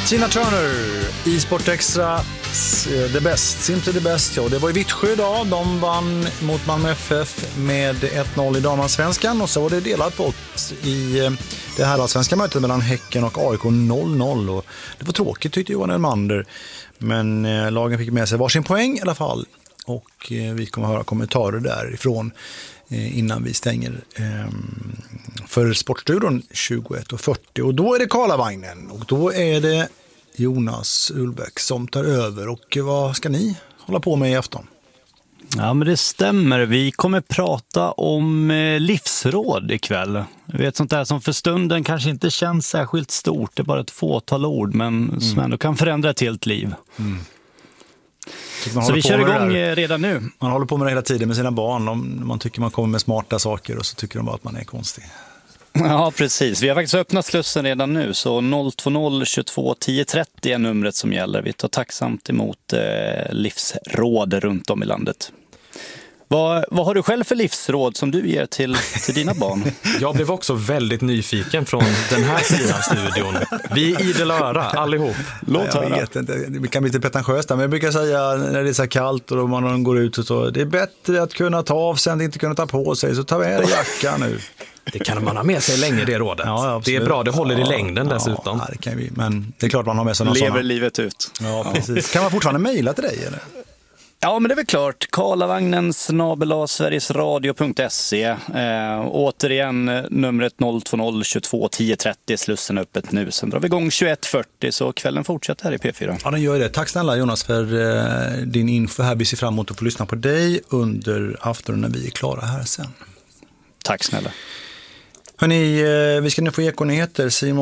Tina Turner i Sport Extra, The Best, Simply the Best. Ja, det var i Vittsjö idag. De vann mot Malmö FF med 1-0 i damallsvenskan. Och så var det delat på i det här allsvenska mötet mellan Häcken och AIK 0-0. Och det var tråkigt tyckte Johan Elmander. Men lagen fick med sig varsin poäng i alla fall. Och vi kommer att höra kommentarer därifrån innan vi stänger för Sportstudion 21:40. Och då är det Karlavagnen och då är det Jonas Ullbäck som tar över. Och vad ska ni hålla på med i afton? Ja, men det stämmer. Vi kommer prata om livsråd ikväll. Jag vet sånt där som för stunden kanske inte känns särskilt stort. Det är bara ett fåtal ord men som ändå kan förändra ett helt liv. Så vi kör igång redan nu. Man håller på med det hela tiden med sina barn. Man tycker man kommer med smarta saker och så tycker de bara att man är konstig. Ja, precis. Vi har faktiskt öppnat slussen redan nu. Så 020 22 10 30 är numret som gäller. Vi tar tacksamt emot livsråd runt om i landet. Vad har du själv för livsråd som du ger till dina barn? Jag blev också väldigt nyfiken från den här sidan studion. Vi är idel öra, allihop. Jag vet inte, det kan bli lite pretentiöst men jag brukar säga när det är så kallt och man går ut så det är bättre att kunna ta av sig än inte kunna ta på sig, så ta med dig jackan nu. Det kan man ha med sig länge, det rådet. Ja, det är bra, det håller i längden dessutom. Ja, det kan vi, men det är klart man har med sig någon Lever livet ut. Ja, precis. Kan man fortfarande mejla till dig eller? Ja, men det är väl klart. karlavagnen@sverigesradio.se. Återigen numret 020 22 10 30. Slussen öppet nu. Sen drar vi igång 21:40 så kvällen fortsätter här i P4. Ja, den gör det. Tack snälla Jonas för din info här. Vi ser fram emot att få lyssna på dig under aftonen när vi är klara här sen. Tack snälla. Hörrni, vi ska nu få ekonyheter. Simon